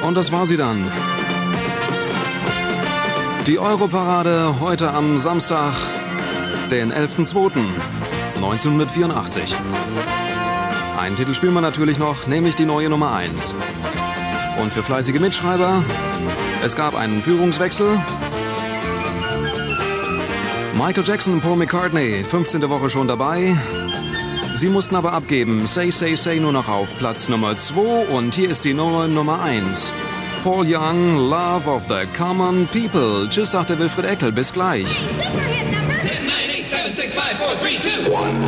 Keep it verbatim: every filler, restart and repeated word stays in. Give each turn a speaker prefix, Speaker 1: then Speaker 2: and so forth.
Speaker 1: Und das war sie dann. Die Europarade heute am Samstag, den elften zweiten neunzehnhundertvierundachtzig. Einen Titel spielen wir natürlich noch, nämlich die neue Nummer eins. Und für fleißige Mitschreiber, es gab einen Führungswechsel. Michael Jackson und Paul McCartney, fünfzehnte Woche schon dabei. Sie mussten aber abgeben. Say, Say, Say nur noch auf Platz Nummer zwei. Und hier ist die neue Nummer eins. Paul Young, Love of the Common People. Tschüss, sagte Wilfried Eckel. Bis gleich.